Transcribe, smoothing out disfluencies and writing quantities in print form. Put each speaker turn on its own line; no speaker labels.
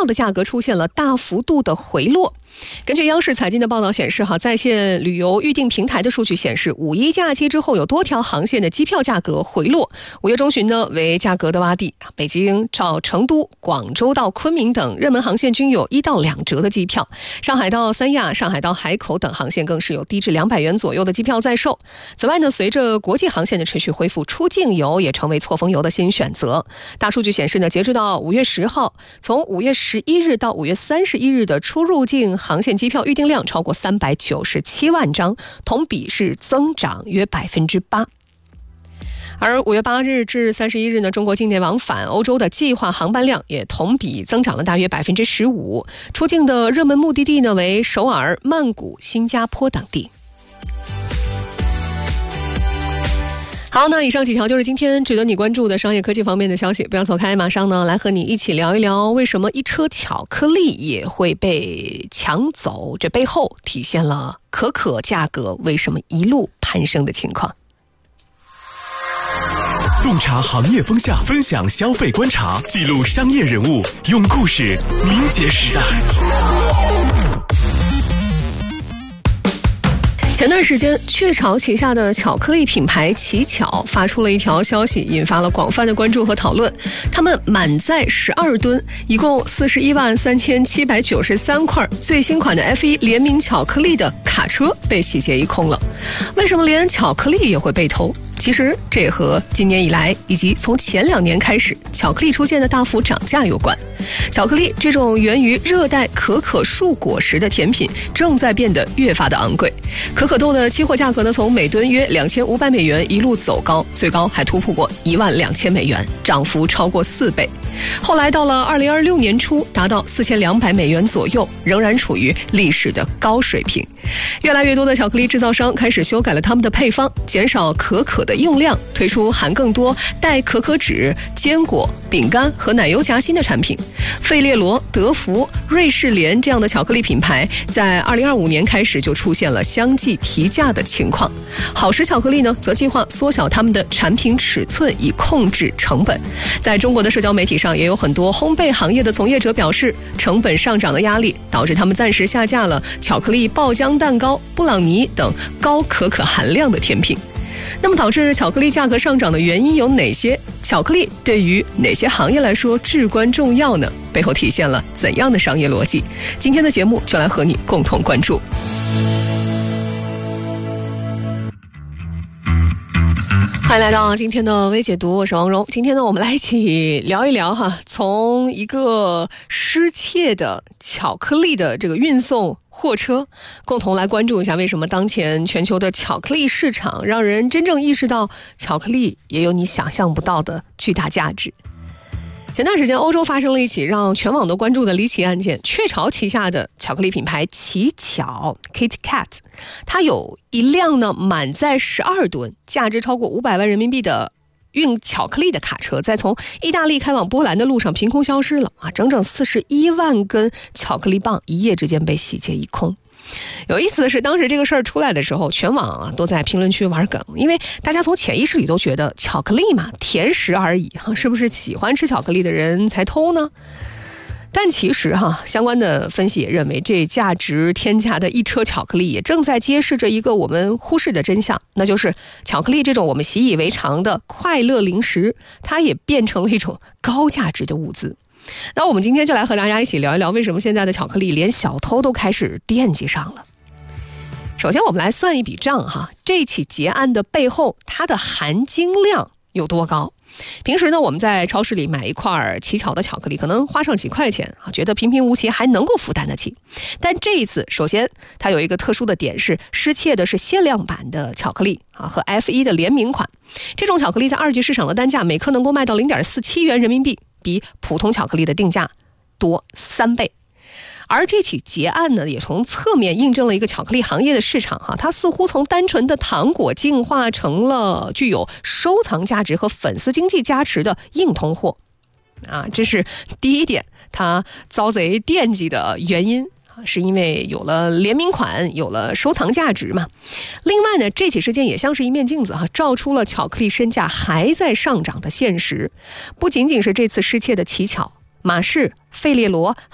票的价格出现了大幅度的回落。根据央视财经的报道显示，在线旅游预订平台的数据显示，5一假期之后有多条航线的机票价格回落。5月中旬呢为价格的洼地，北京到成都、广州到昆明等热门航线均有1到2折的机票，上海到三亚、上海到海口等航线更是有低至200元左右的机票在售。此外呢，随着国际航线的持续恢复，出境游也成为错峰游的新选择。大数据显示呢，截至到5月10号，从5月11日到5月31日的出入境航线机票预订量超过397万张，同比是增长约8%。而5月8日至31日呢，中国境内往返欧洲的计划航班量也同比增长了大约15%。出境的热门目的地呢为首尔、曼谷、新加坡等地。好，那以上几条就是今天值得你关注的商业科技方面的消息，不要走开，马上呢来和你一起聊一聊为什么一车巧克力也会被抢走，这背后体现了可可价格为什么一路攀升的情况。
洞察行业风向，分享消费观察，记录商业人物，用故事凝结时代。
前段时间，雀巢旗下的巧克力品牌奇巧发出了一条消息，引发了广泛的关注和讨论。他们满载12吨，一共413793块最新款的 F1 联名巧克力的卡车被洗劫一空了。为什么连巧克力也会被偷？其实这也和今年以来以及从前2年开始，巧克力出现的大幅涨价有关。巧克力这种源于热带可可树果实的甜品正在变得越发的昂贵。可可豆的期货价格呢，从每吨约2500美元一路走高，最高还突破过12000美元，涨幅超过4倍。后来到了2026年初，达到4200美元左右，仍然处于历史的高水平。越来越多的巧克力制造商开始修改了他们的配方，减少可可的用量，推出含更多带可可脂、坚果、饼干和奶油夹心的产品。费列罗、德芙、瑞士莲这样的巧克力品牌在2025年开始就出现了相继提价的情况。好时巧克力呢，则计划缩小他们的产品尺寸以控制成本。在中国的社交媒体上，也有很多烘焙行业的从业者表示，成本上涨的压力导致他们暂时下架了巧克力爆浆蛋糕、布朗尼等高可可含量的甜品。那么导致巧克力价格上涨的原因有哪些？巧克力对于哪些行业来说至关重要呢？背后体现了怎样的商业逻辑？今天的节目就来和你共同关注。欢迎来到今天的微解读，我是王蓉。今天呢，我们来一起聊一聊从一个失窃的巧克力的这个运送货车，共同来关注一下为什么当前全球的巧克力市场让人真正意识到巧克力也有你想象不到的巨大价值。前段时间，欧洲发生了一起让全网都关注的离奇案件。雀巢旗下的巧克力品牌奇巧 KitKat， 它有一辆呢满载12吨、价值超过500万人民币的运巧克力的卡车，在从意大利开往波兰的路上凭空消失了整整41万根巧克力棒一夜之间被洗劫一空。有意思的是，当时这个事儿出来的时候，全网都在评论区玩梗，因为大家从潜意识里都觉得巧克力嘛，甜食而已是不是喜欢吃巧克力的人才偷呢？但其实相关的分析也认为，这价值天价的一车巧克力也正在揭示着一个我们忽视的真相，那就是巧克力这种我们习以为常的快乐零食，它也变成了一种高价值的物资。那我们今天就来和大家一起聊一聊，为什么现在的巧克力连小偷都开始惦记上了。首先我们来算一笔账这起劫案的背后，它的含金量有多高。平时呢，我们在超市里买一块奇巧的巧克力，可能花上几块钱觉得平平无奇，还能够负担得起。但这一次，首先它有一个特殊的点是，失窃的是限量版的巧克力和 F1 的联名款。这种巧克力在二级市场的单价每颗能够卖到 0.47 元人民币，比普通巧克力的定价多3倍。而这起劫案呢，也从侧面印证了一个巧克力行业的市场它似乎从单纯的糖果进化成了具有收藏价值和粉丝经济加持的硬通货这是第一点，它遭贼惦记的原因是因为有了联名款，有了收藏价值嘛。另外呢，这起事件也像是一面镜子照出了巧克力身价还在上涨的现实。不仅仅是这次失窃的奇巧，马氏、费列罗